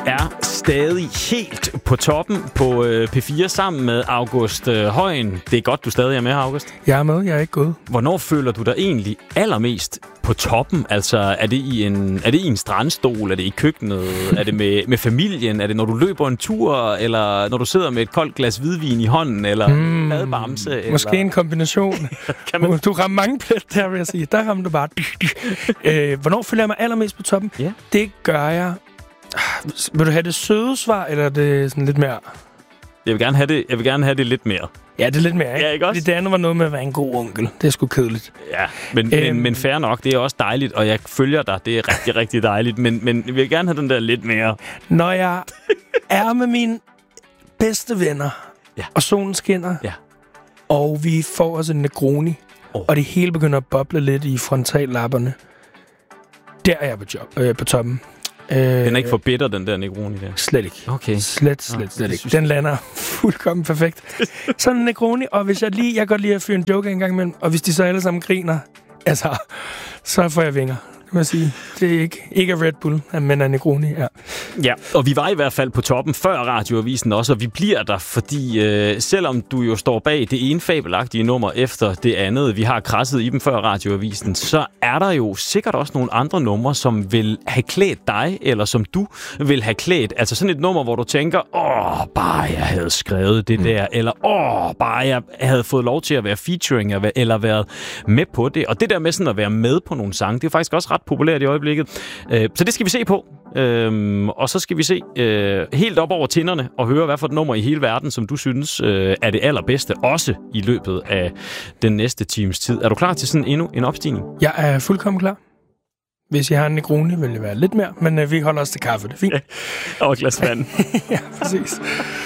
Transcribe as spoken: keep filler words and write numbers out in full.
er stadig helt på toppen på øh, P fire sammen med August øh, Højen. Det er godt, du stadig er med, August. Jeg er med, jeg er ikke gået. Hvornår føler du dig egentlig allermest på toppen? Altså, er det i en, er det i en strandstol? Er det i køkkenet? Er det med, med familien? Er det, når du løber en tur? Eller når du sidder med et koldt glas hvidvin i hånden? Eller mm, en madbamse? Eller... Måske en kombination. Kan man... Du rammer mange plet der, vil jeg sige. Der rammer du bare... øh, hvornår føler jeg mig allermest på toppen? Yeah. Det gør jeg... Vil du have det søde svar, eller er det sådan lidt mere... Jeg vil gerne have det, jeg vil gerne have det lidt mere. Ja, det er lidt mere, ikke? Ja, ikke også? Det andet var noget med at være en god onkel. Det er sgu kedeligt. Ja, men, øhm, men, men fair nok. Det er også dejligt, og jeg følger dig. Det er rigtig, rigtig dejligt. Men, men jeg vil gerne have den der lidt mere. Når jeg er med mine bedste venner, ja. Og solen skinner, ja. Og vi får os en Negroni, oh. Og det hele begynder at boble lidt i frontallapperne, der er jeg på, job, øh, på toppen. Den er ikke for bitter, den der Negroni der? Slet ikke. Okay. Slet, slet, slet oh, ikke. Den lander fuldkommen perfekt. Sådan en Negroni, og hvis jeg lige, jeg kan godt lide at fyre en joke en gang imellem, og hvis de så alle sammen griner, altså, så får jeg vinger. Det må jeg sige. Det er ikke, ikke Red Bull, men en Negroni, ja. Ja, og vi var i hvert fald på toppen før Radioavisen også, og vi bliver der, fordi øh, selvom du jo står bag det ene fabelagtige nummer efter det andet, vi har krasset i dem før Radioavisen, så er der jo sikkert også nogle andre numre, som vil have klædt dig, eller som du vil have klædt. Altså sådan et nummer, hvor du tænker, åh, bare jeg havde skrevet det der, eller åh, bare jeg havde fået lov til at være featuring, eller været med på det. Og det der med sådan at være med på nogle sange, det er faktisk også ret populært i øjeblikket. Så det skal vi se på. Øhm, og så skal vi se øh, helt op over tinderne og høre, hvad for et nummer i hele verden, som du synes øh, er det allerbedste, også i løbet af den næste times tid. Er du klar til sådan endnu en opstigning? Jeg er fuldkommen klar. Hvis jeg har en Negroni, vil det være lidt mere, men øh, vi holder os til kaffe. Det er fint. Ja, og et glas vand. Ja, præcis.